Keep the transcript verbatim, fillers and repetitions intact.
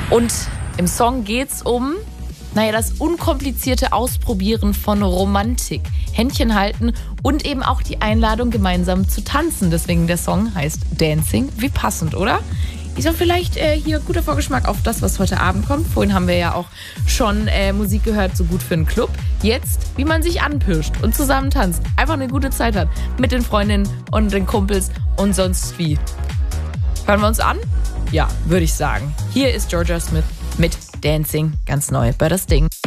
Und im Song geht's um, naja, das unkomplizierte Ausprobieren von Romantik, Händchen halten und eben auch die Einladung, gemeinsam zu tanzen. Deswegen der Song heißt Dancing. Wie passend, oder? Ist doch vielleicht äh, hier guter Vorgeschmack auf das, was heute Abend kommt. Vorhin haben wir ja auch schon äh, Musik gehört, so gut für einen Club. Jetzt, wie man sich anpirscht und zusammen tanzt. Einfach eine gute Zeit hat mit den Freundinnen und den Kumpels und sonst wie. Hören wir uns an? Ja, würde ich sagen. Hier ist Georgia Smith mit Dancing, ganz neu bei das Ding.